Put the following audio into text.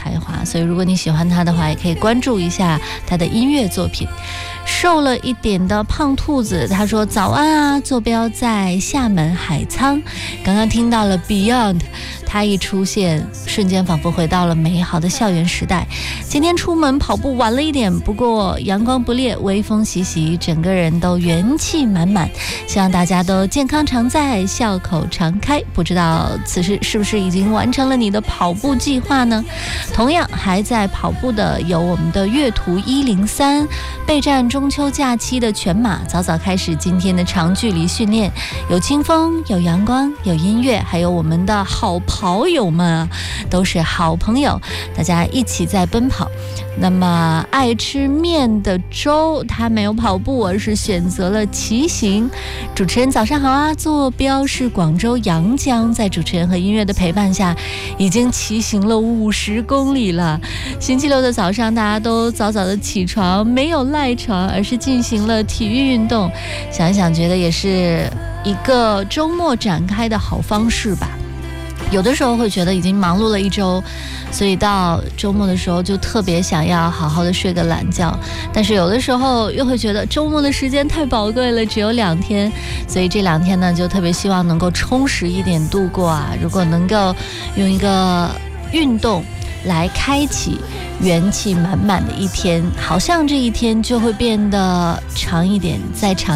才华，所以如果你喜欢他的话，也可以关注一下他的音乐作品。瘦了一点的胖兔子他说早安啊，坐标在厦门海沧，刚刚听到了 Beyond， 他一出现瞬间仿佛回到了美好的校园时代。今天出门跑步晚了一点，不过阳光不烈，微风习习，整个人都元气满满，希望大家都健康常在，笑口常开。不知道此时是不是已经完成了你的跑步计划呢？同样还在跑步的有我们的月途103，备战中秋假期的全马，早早开始今天的长距离训练，有清风，有阳光，有音乐，还有我们的好跑友们啊，都是好朋友，大家一起在奔跑。那么爱吃面的周他没有跑步，而是选择了骑行。主持人早上好啊，坐标是广州阳江，在主持人和音乐的陪伴下已经骑行了50公里了。星期六的早上大家都早早的起床，没有赖床，而是进行了体育运动，想一想觉得也是一个周末展开的好方式吧。有的时候会觉得已经忙碌了一周，所以到周末的时候就特别想要好好的睡个懒觉，但是有的时候又会觉得周末的时间太宝贵了，只有2天，所以这2天呢就特别希望能够充实一点度过啊。如果能够用一个运动来开启元气满满的一天，好像这一天就会变得长一点，再长